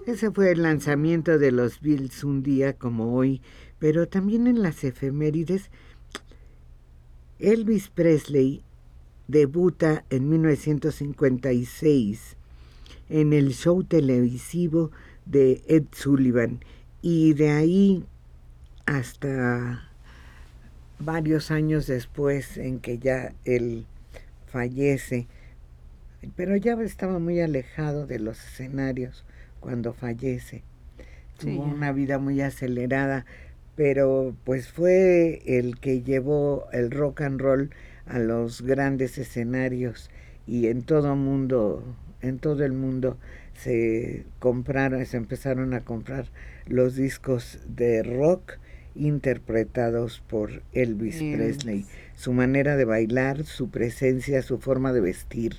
Ese fue el lanzamiento de los Beatles un día como hoy, pero también en las efemérides, Elvis Presley debuta en 1956 en el show televisivo de Ed Sullivan, y de ahí hasta varios años después en que ya él fallece, pero ya estaba muy alejado de los escenarios cuando fallece. Tuvo una vida muy acelerada, pero pues fue el que llevó el rock and roll a los grandes escenarios, y en todo el mundo se empezaron a comprar los discos de rock interpretados por Elvis Presley. Su manera de bailar, su presencia, su forma de vestir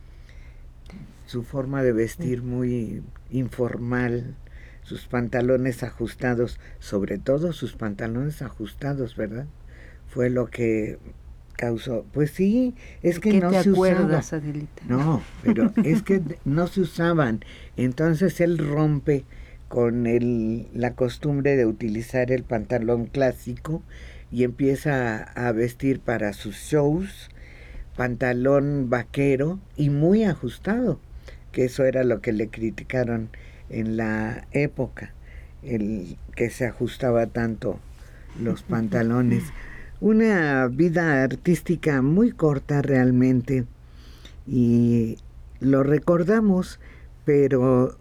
muy informal, sus pantalones ajustados, sobre todo sus pantalones ajustados, ¿verdad? Fue lo que causó. Pues sí, es que no se acuerdas, usaba. Adelita? No, pero es que no se usaban. Entonces él rompe con la costumbre de utilizar el pantalón clásico y empieza a vestir para sus shows pantalón vaquero y muy ajustado, que eso era lo que le criticaron en la época, el que se ajustaba tanto los pantalones. Una vida artística muy corta realmente, y lo recordamos, pero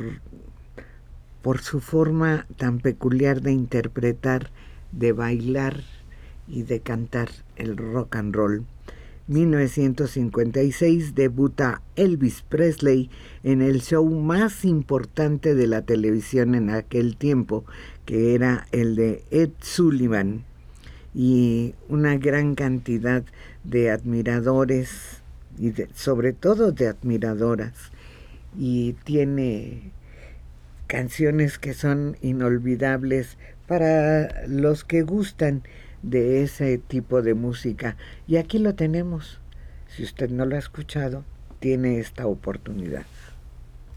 por su forma tan peculiar de interpretar, de bailar y de cantar el rock and roll. 1956 debuta Elvis Presley en el show más importante de la televisión en aquel tiempo, que era el de Ed Sullivan, y una gran cantidad de admiradores y sobre todo de admiradoras, y tiene canciones que son inolvidables para los que gustan de ese tipo de música. Y aquí lo tenemos. Si usted no lo ha escuchado, tiene esta oportunidad.